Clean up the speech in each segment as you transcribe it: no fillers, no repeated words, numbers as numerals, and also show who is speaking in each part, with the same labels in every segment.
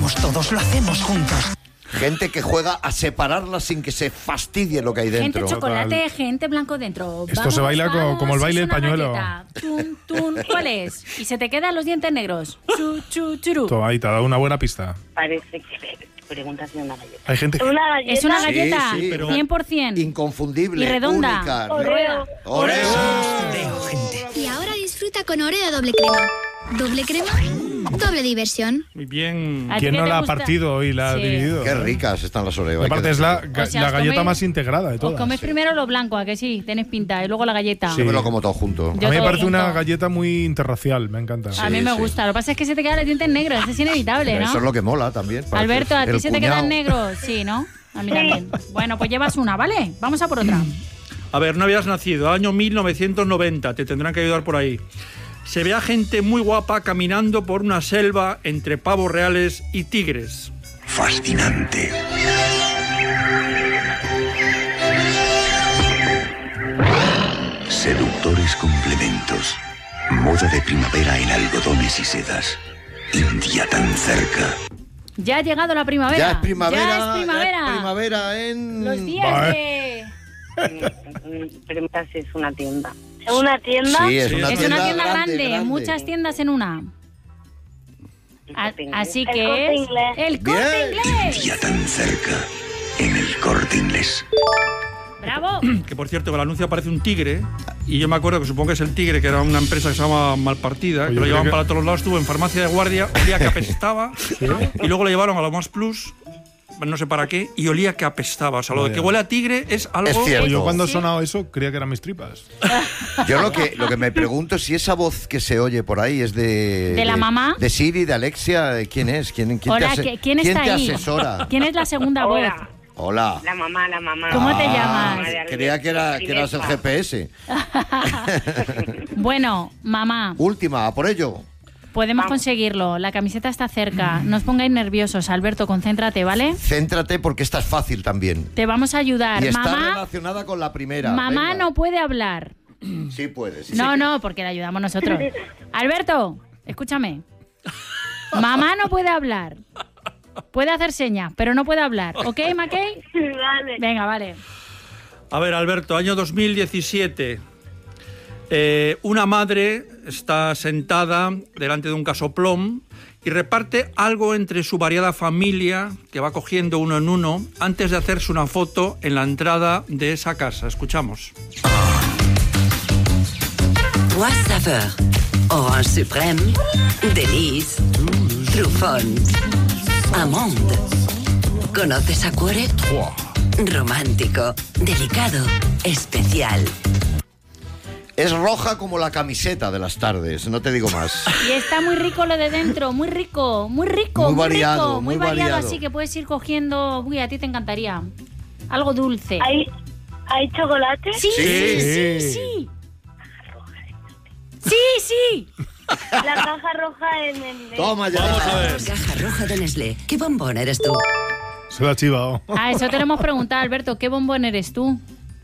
Speaker 1: Vamos todos, lo hacemos juntos.
Speaker 2: Gente que juega a separarlas sin que se fastidie lo que hay dentro.
Speaker 3: Gente chocolate, gente blanco dentro.
Speaker 4: Esto se baila como el baile del pañuelo.
Speaker 3: Tun, tun. ¿Cuál es? Y se te quedan los dientes negros. Chu, chu, churu.
Speaker 4: Todo ahí, te ha dado una buena pista.
Speaker 5: Parece que preguntas de una galleta.
Speaker 4: Hay gente que...
Speaker 5: ¿Una galleta?
Speaker 3: Es una galleta,
Speaker 2: Sí, pero
Speaker 3: 100%.
Speaker 2: Inconfundible,
Speaker 3: Y redonda.
Speaker 2: única.
Speaker 5: Oreo.
Speaker 2: Oreo.
Speaker 1: Oreo, gente.
Speaker 6: Y ahora disfruta con Oreo doble crema. Doble crema, doble diversión.
Speaker 7: Muy bien.
Speaker 3: ¿A ti
Speaker 4: ¿Quién
Speaker 3: qué
Speaker 4: no
Speaker 3: te
Speaker 4: la ha
Speaker 3: gusta?
Speaker 4: partido y la ha
Speaker 3: Sí.
Speaker 4: dividido?
Speaker 2: Qué ricas están las Oreo. hay que
Speaker 4: Aparte es la
Speaker 2: decirlo.
Speaker 3: O sea,
Speaker 4: la
Speaker 3: os
Speaker 4: galleta
Speaker 3: coméis-
Speaker 4: más integrada de
Speaker 3: Os
Speaker 4: todas.
Speaker 3: coméis primero lo blanco, ¿a que sí? Tenéis pinta. Y luego la galleta.
Speaker 4: Sí.
Speaker 2: Yo me lo como todo junto.
Speaker 3: Yo
Speaker 4: A mí me
Speaker 3: todo
Speaker 4: parece
Speaker 3: junto.
Speaker 4: una galleta muy interracial, me encanta.
Speaker 3: A mí me
Speaker 2: sí.
Speaker 3: gusta. Lo que pasa es que se te quedan los dientes negros. Eso es inevitable, ¿no?
Speaker 2: Eso es lo que mola también. parece.
Speaker 3: Alberto, ¿a ti
Speaker 2: El
Speaker 3: se te
Speaker 2: cuñado.
Speaker 3: quedan negros? Sí, ¿no? A mí también. Bueno, pues llevas una, ¿vale? Vamos a por otra.
Speaker 7: A ver, no habías nacido, año 1990, te tendrán que ayudar por ahí. Se ve a gente muy guapa caminando por una selva entre pavos reales y tigres.
Speaker 8: Fascinante. Seductores complementos. Moda de primavera en algodones y sedas. India tan cerca.
Speaker 3: Ya ha llegado la primavera.
Speaker 2: Ya es primavera.
Speaker 3: Ya es primavera.
Speaker 2: ya es primavera en...
Speaker 3: Los días de...
Speaker 5: Preguntas si es una tienda. ¿Es una tienda?
Speaker 2: Sí, es
Speaker 7: Sí,
Speaker 2: una
Speaker 3: Es
Speaker 2: tienda,
Speaker 3: una tienda grande,
Speaker 2: grande.
Speaker 3: muchas tiendas en una. Así
Speaker 5: El
Speaker 3: que
Speaker 5: Corte
Speaker 3: es...
Speaker 5: Inglés.
Speaker 3: ¡El Corte
Speaker 2: Bien.
Speaker 3: Inglés!
Speaker 8: India tan cerca. En el Corte Inglés.
Speaker 3: ¡Bravo!
Speaker 7: Que por cierto, que el anuncio aparece un tigre. Y yo me acuerdo que supongo que es el tigre, que era una empresa que se llama Malpartida,
Speaker 4: Oye,
Speaker 7: que lo llevaban
Speaker 4: creo que-
Speaker 7: para todos lados. Estuvo en farmacia de guardia, olía que apestaba. Y luego lo llevaron a lo más plus, no sé para qué, y olía que apestaba. O sea, lo de que huele a tigre es algo...
Speaker 2: Es cierto.
Speaker 4: Pues yo cuando ha
Speaker 3: Sí.
Speaker 4: sonado eso creía que eran mis tripas.
Speaker 2: Yo lo que me pregunto es si esa voz que se oye por ahí es de...
Speaker 3: ¿De la mamá?
Speaker 2: De Siri, de Alexia, ¿quién es? ¿Quién
Speaker 3: Hola,
Speaker 2: te
Speaker 3: ¿quién está
Speaker 2: te
Speaker 3: ahí?
Speaker 2: asesora?
Speaker 3: ¿Quién es la segunda voz?
Speaker 5: Hola.
Speaker 2: Hola.
Speaker 5: La mamá.
Speaker 3: ¿Cómo te
Speaker 2: Ah,
Speaker 3: llamas?
Speaker 2: Creía que eras el GPS.
Speaker 3: Bueno, mamá,
Speaker 2: Última, a por ello.
Speaker 3: podemos
Speaker 5: Vamos.
Speaker 3: conseguirlo. La camiseta está cerca. No os pongáis nerviosos. Alberto, concéntrate, ¿vale?
Speaker 2: Céntrate porque esta es fácil también.
Speaker 3: Te vamos a ayudar.
Speaker 2: Y está
Speaker 3: Mamá,
Speaker 2: relacionada con la primera.
Speaker 3: mamá
Speaker 2: Venga.
Speaker 3: no puede hablar.
Speaker 2: Sí puede, sí.
Speaker 3: No, no, porque le ayudamos nosotros. Alberto, escúchame. Mamá no puede hablar. Puede hacer señas, pero no puede hablar. ¿Ok, McKay?
Speaker 5: Vale.
Speaker 3: Venga, vale.
Speaker 7: A ver, Alberto, año 2017. Una madre está sentada delante de un casoplón y reparte algo entre su variada familia, que va cogiendo uno en uno, antes de hacerse una foto en la entrada de esa casa. Escuchamos.
Speaker 9: Trois saveurs. Orange suprême, délice, truffons, amande. ¿Conoces Aquare? Romántico, delicado, especial.
Speaker 2: Es roja como la camiseta de las tardes, no te digo más.
Speaker 3: Y está muy rico lo de dentro, muy rico, muy rico,
Speaker 2: Muy variado,
Speaker 3: rico,
Speaker 2: muy
Speaker 3: variado,
Speaker 2: variado.
Speaker 3: así que puedes ir cogiendo. Uy, a ti te encantaría. Algo dulce.
Speaker 5: ¿Hay chocolate?
Speaker 3: Sí, sí, sí,
Speaker 4: Sí.
Speaker 3: sí. Sí, sí.
Speaker 5: La caja roja en el...
Speaker 2: Toma ya.
Speaker 7: Vamos a ver.
Speaker 9: Caja roja de Nestlé. ¿Qué bombón eres tú?
Speaker 4: Se lo ha chivado.
Speaker 3: A eso te lo hemos preguntado, Alberto. ¿Qué bombón eres tú?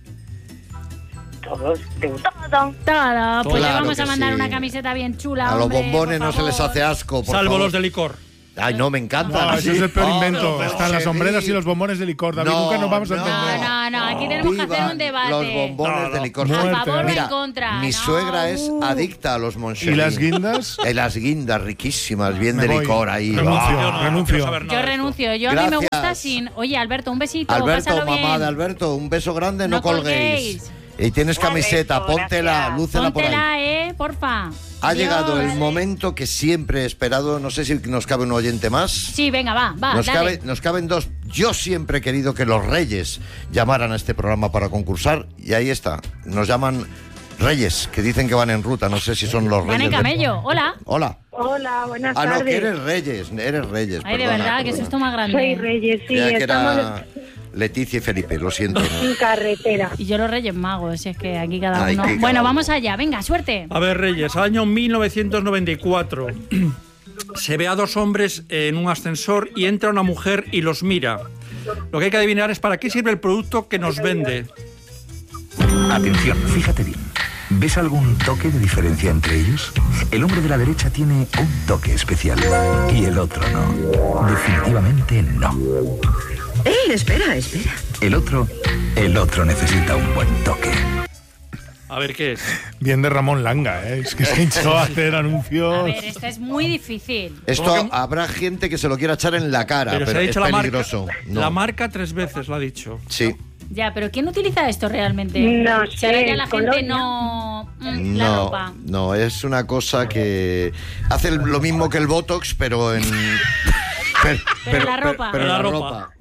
Speaker 5: Todos. Todo.
Speaker 3: Todo. Pues
Speaker 2: Claro
Speaker 3: le vamos
Speaker 2: que
Speaker 3: a mandar
Speaker 2: sí.
Speaker 3: una camiseta bien chula.
Speaker 2: A los
Speaker 3: hombre,
Speaker 2: bombones
Speaker 3: por
Speaker 2: no se les
Speaker 3: favor.
Speaker 2: hace asco, por
Speaker 7: Salvo
Speaker 2: favor.
Speaker 7: los de licor.
Speaker 2: Ay, no, me encanta.
Speaker 4: No, ese es el peor invento.
Speaker 2: pero
Speaker 4: Están las
Speaker 2: sí.
Speaker 4: sombreras y los bombones de licor. David,
Speaker 2: No,
Speaker 4: nunca nos vamos a
Speaker 2: no.
Speaker 4: entender.
Speaker 3: No, aquí tenemos que hacer
Speaker 2: Vivan
Speaker 3: un debate.
Speaker 2: los bombones de licor.
Speaker 3: A
Speaker 4: Muerte.
Speaker 3: favor o
Speaker 2: Mira,
Speaker 3: en contra.
Speaker 2: mi
Speaker 3: No.
Speaker 2: suegra es adicta a los Moncherín.
Speaker 4: ¿Y las guindas?
Speaker 2: Las guindas riquísimas, bien
Speaker 4: Me
Speaker 2: de
Speaker 4: voy.
Speaker 2: licor ahí.
Speaker 4: Renuncio.
Speaker 7: Yo no
Speaker 4: renuncio.
Speaker 7: quiero saber nada
Speaker 3: Yo
Speaker 7: de esto.
Speaker 3: renuncio. Yo a mí me gusta
Speaker 2: Gracias.
Speaker 3: sin... Oye, Alberto, un besito.
Speaker 2: Alberto,
Speaker 3: pásalo
Speaker 2: mamá
Speaker 3: bien.
Speaker 2: de Alberto, un beso grande, no,
Speaker 3: No
Speaker 2: colguéis.
Speaker 3: colguéis.
Speaker 2: Y tienes
Speaker 5: Un
Speaker 2: camiseta,
Speaker 5: beso,
Speaker 2: póntela,
Speaker 5: gracias.
Speaker 2: lúcela por ahí.
Speaker 3: Póntela, porfa.
Speaker 2: Ha
Speaker 3: Dios.
Speaker 2: llegado el momento que siempre he esperado. No sé si nos cabe un oyente más.
Speaker 3: Sí, venga, va, dale.
Speaker 2: Nos caben dos. Yo siempre he querido que los Reyes llamaran a este programa para concursar y ahí está. Nos llaman Reyes, que dicen que van en ruta. No sé si son los
Speaker 3: Van
Speaker 2: Reyes.
Speaker 3: en camello. Hola.
Speaker 2: Hola.
Speaker 5: Hola, buenas
Speaker 2: Ah, no,
Speaker 5: tardes.
Speaker 2: que eres Reyes.
Speaker 3: Ay, de
Speaker 2: perdona,
Speaker 3: verdad, que
Speaker 2: perdona.
Speaker 3: susto más grande.
Speaker 5: Soy Reyes, sí,
Speaker 2: Creía que
Speaker 5: estamos
Speaker 2: era Leticia y Felipe, lo siento. ¿no?
Speaker 5: en carretera.
Speaker 3: Y yo los Reyes Magos, si es que aquí cada
Speaker 2: Ay,
Speaker 3: uno.
Speaker 2: que cada
Speaker 3: Bueno,
Speaker 2: uno.
Speaker 3: vamos allá, venga, suerte.
Speaker 7: A ver, Reyes, año 1994. Se ve a dos hombres en un ascensor y entra una mujer y los mira. Lo que hay que adivinar es para qué sirve el producto que nos vende.
Speaker 8: Atención, fíjate bien.
Speaker 10: ¿Ves algún toque de diferencia entre ellos? El hombre de la derecha tiene un toque especial y el otro no. Definitivamente no.
Speaker 9: Espera.
Speaker 10: El otro necesita un buen toque.
Speaker 7: A ver, ¿qué es?
Speaker 4: Bien de Ramón Langa, ¿eh? Es que se hinchó a hacer anuncios.
Speaker 3: A ver, esta es muy difícil.
Speaker 2: Esto habrá gente que se lo quiera echar en la cara, pero
Speaker 7: se ha
Speaker 2: es
Speaker 7: dicho
Speaker 2: peligroso. No.
Speaker 7: La marca 3 veces, lo ha dicho.
Speaker 2: Sí.
Speaker 3: Ya, pero ¿quién utiliza esto realmente?
Speaker 5: No
Speaker 3: Si ahora
Speaker 5: sé,
Speaker 3: ya la gente
Speaker 5: colonia.
Speaker 3: no... la ropa.
Speaker 2: No, es una cosa que hace lo mismo que el Botox, pero en...
Speaker 3: Pero la ropa.
Speaker 2: Pero
Speaker 7: La
Speaker 2: la
Speaker 7: ropa.
Speaker 2: ropa.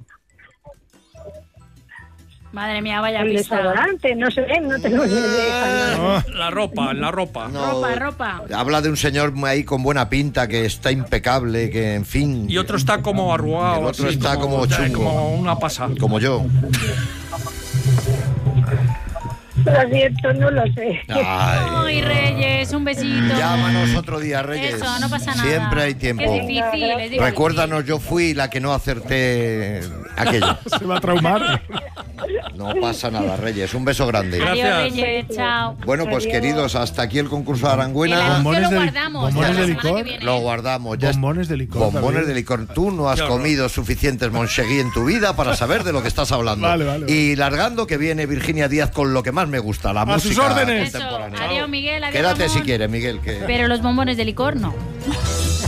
Speaker 3: Madre mía, vaya
Speaker 5: El
Speaker 3: pista.
Speaker 5: desodorante, no sé, no tengo ni idea.
Speaker 7: La ropa.
Speaker 2: No,
Speaker 3: Ropa.
Speaker 2: habla de un señor ahí con buena pinta, que está impecable, que en fin...
Speaker 7: Y otro está como arrugado.
Speaker 2: El otro
Speaker 7: así,
Speaker 2: está como chungo.
Speaker 7: Como una pasa.
Speaker 2: Como yo.
Speaker 5: Lo siento, no lo sé.
Speaker 3: Ay, Reyes, un besito.
Speaker 2: Llámanos otro día, Reyes.
Speaker 3: Eso, no pasa nada.
Speaker 2: Siempre hay tiempo.
Speaker 3: Es difícil, es difícil.
Speaker 2: Recuérdanos, yo fui la que no acerté aquello.
Speaker 4: Se va a traumar.
Speaker 2: No pasa nada, Reyes. Un beso grande.
Speaker 3: Adiós, Reyes, chao.
Speaker 2: Bueno, pues queridos, hasta aquí el concurso de
Speaker 3: El
Speaker 2: Arangüena.
Speaker 3: anuncio
Speaker 4: Bombones
Speaker 3: lo
Speaker 4: de-
Speaker 3: guardamos.
Speaker 4: bombones
Speaker 3: para
Speaker 4: de
Speaker 3: la semana
Speaker 4: licor.
Speaker 3: que viene.
Speaker 2: Lo guardamos. Ya
Speaker 4: Bombones de licor.
Speaker 2: Bombones
Speaker 4: también.
Speaker 2: de licor. Tú no has
Speaker 7: Qué horror.
Speaker 2: comido suficientes Monchegui en tu vida para saber de lo que estás hablando.
Speaker 4: Vale.
Speaker 2: Y largando que viene Virginia Díaz con lo que más me gusta, la
Speaker 4: A
Speaker 2: música
Speaker 4: sus órdenes.
Speaker 3: Eso.
Speaker 2: contemporánea.
Speaker 3: Adiós, Miguel. Adiós,
Speaker 2: Quédate
Speaker 3: Ramón.
Speaker 2: si quieres, Miguel. Que...
Speaker 3: Pero los bombones de licor no.